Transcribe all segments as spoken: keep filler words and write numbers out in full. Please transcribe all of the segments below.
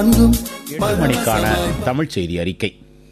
எட்டு மணிக்கான தமிழ் செய்தி அறிக்கை.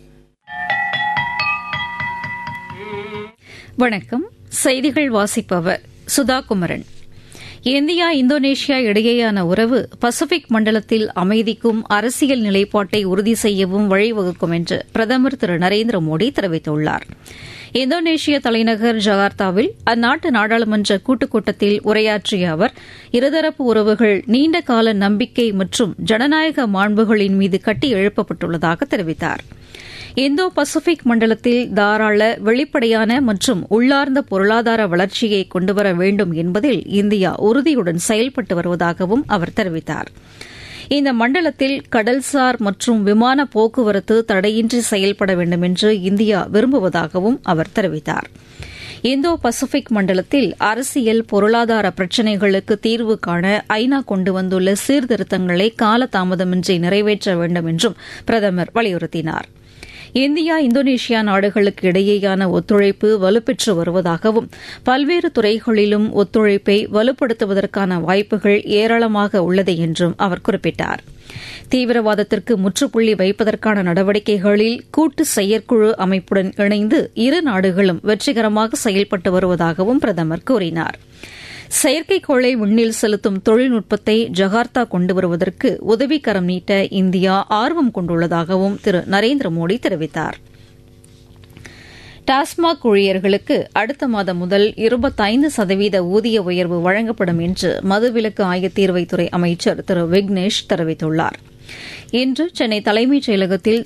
வணக்கம். செய்திகள் வாசிப்பவர் சுதா குமரன். இந்தியா இந்தோனேஷியா இடையேயான உறவு பசிபிக் மண்டலத்தில் அமைதிக்கும் அரசியல் நிலைப்பாட்டை உறுதி செய்யவும் வழிவகுக்கும் என்று பிரதமர் திரு நரேந்திர மோடி தெரிவித்துள்ளார். இந்தோனேஷிய தலைநகர் ஜகார்த்தாவில் அந்நாட்டு நாடாளுமன்ற கூட்டுக் கூட்டத்தில் உரையாற்றிய அவர், இருதரப்பு உறவுகள் நீண்டகால நம்பிக்கை மற்றும் ஜனநாயக மாண்புகளின் மீது கட்டி எழுப்பப்பட்டுள்ளதாக தெரிவித்தார். இந்தோ பசிபிக் மண்டலத்தில் தாராள, வெளிப்படையான மற்றும் உள்ளார்ந்த பொருளாதார வளர்ச்சியை கொண்டுவர வேண்டும் என்பதில் இந்தியா உறுதியுடன் செயல்பட்டு வருவதாகவும் அவர் தெரிவித்தார். இந்த மண்டலத்தில் கடல்சார் மற்றும் விமான போக்குவரத்து தடையின்றி செயல்பட வேண்டும் என்று இந்தியா விரும்புவதாகவும் அவர் தெரிவித்தார். இந்தோ பசிபிக் மண்டலத்தில் அரசியல், பொருளாதார பிரச்சினைகளுக்கு தீர்வு காண ஐநா கொண்டு வந்துள்ள சீர்திருத்தங்களை காலதாமதமின்றி நிறைவேற்ற வேண்டும் என்றும் பிரதமர் வலியுறுத்தினார். இந்தியா இந்தோனேஷியா நாடுகளுக்கு இடையேயான ஒத்துழைப்பு வலுப்பெற்று வருவதாகவும் பல்வேறு துறைகளிலும் ஒத்துழைப்பை வலுப்படுத்துவதற்கான வாய்ப்புகள் ஏராளமாக உள்ளது என்றும் அவர் குறிப்பிட்டார். தீவிரவாதத்திற்கு முற்றுப்புள்ளி வைப்பதற்கான நடவடிக்கைகளில் கூட்டு செயற்குழு அமைப்புடன் இணைந்து இரு நாடுகளும் வெற்றிகரமாக செயல்பட்டு வருவதாகவும் பிரதமர் கூறினார். செயற்கைக்கோளை விண்ணில் செலுத்தும் தொழில்நுட்பத்தை ஜகார்த்தா கொண்டு வருவதற்கு உதவிக்கரம் நீட்ட இந்தியா ஆர்வம் கொண்டுள்ளதாகவும் திரு நரேந்திர மோடி தெரிவித்தார். டாஸ்மாக் ஊழியர்களுக்கு அடுத்த மாதம் முதல் இருபத்தைந்து சதவீத ஊதிய உயர்வு வழங்கப்படும் என்று மதுவிலக்கு ஆயத்தீர்வைத்துறை அமைச்சர் திரு விக்னேஷ் தெரிவித்துள்ளார். இன்று சென்னை தலைமைச் செயலகத்தில்